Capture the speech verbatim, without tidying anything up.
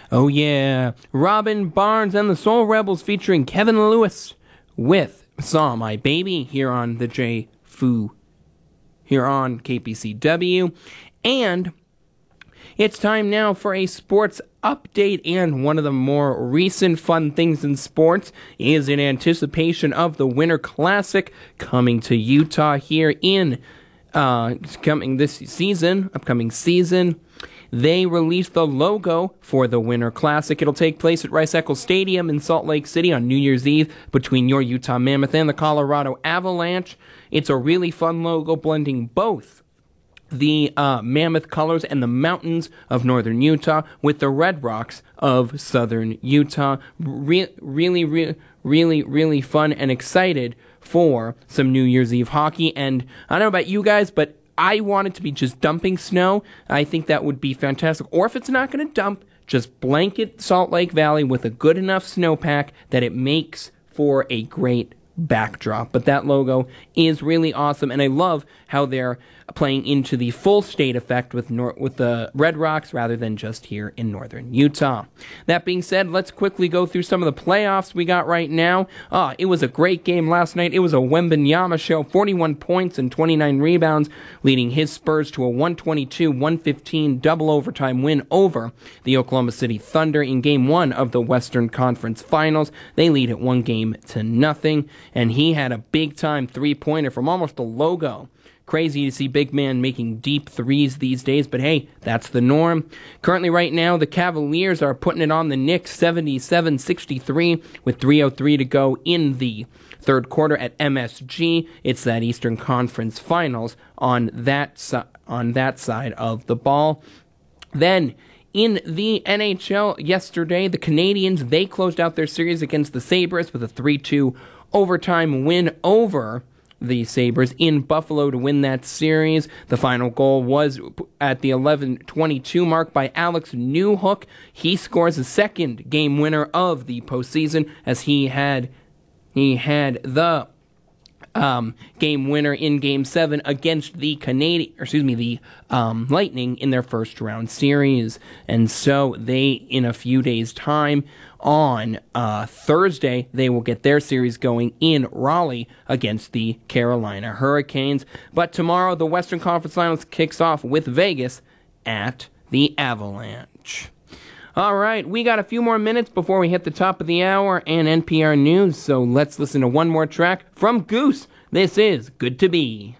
Oh yeah, Robin Barnes and the Soul Rebels featuring Kevin Lewis with Saw My Baby here on the J Foo, here on K P C W. And it's time now for a sports update, and one of the more recent fun things in sports is in anticipation of the Winter Classic coming to Utah here in uh, coming this season, upcoming season. They released the logo for the Winter Classic. It'll take place at Rice-Eccles Stadium in Salt Lake City on New Year's Eve between your Utah Mammoth and the Colorado Avalanche. It's a really fun logo blending both the uh, Mammoth colors and the mountains of northern Utah with the Red Rocks of southern Utah. Re- really, re- really, really fun and excited for some New Year's Eve hockey. And I don't know about you guys, but I want it to be just dumping snow. I think that would be fantastic. Or if it's not going to dump, just blanket Salt Lake Valley with a good enough snowpack that it makes for a great backdrop. But that logo is really awesome, and I love how they're playing into the full state effect with nor- with the Red Rocks rather than just here in northern Utah. That being said, let's quickly go through some of the playoffs we got right now. Ah, it was a great game last night. It was a Wembanyama show, forty-one points and twenty-nine rebounds, leading his Spurs to a one twenty-two one fifteen double overtime win over the Oklahoma City Thunder in game one of the Western Conference Finals. They lead it one game to nothing, and he had a big-time three-pointer from almost a logo. Crazy to see big man making deep threes these days, but hey, that's the norm. Currently right now, the Cavaliers are putting it on the Knicks seventy-seven sixty-three with three oh three to go in the third quarter at M S G. It's that Eastern Conference Finals on that, si- on that side of the ball. Then, in the N H L yesterday, the Canadiens, they closed out their series against the Sabres with a three two overtime win over the Sabres in Buffalo to win that series. The final goal was at the eleven twenty-two mark by Alex Newhook. He scores a second game winner of the postseason as he had he had the um, game winner in Game Seven against the Canadian, or excuse me, the um, Lightning in their first round series. And so they, in a few days' time, on uh, Thursday, they will get their series going in Raleigh against the Carolina Hurricanes. But tomorrow, the Western Conference Finals kicks off with Vegas at the Avalanche. All right, we got a few more minutes before we hit the top of the hour and N P R News, so let's listen to one more track from Goose. This is Good to Be.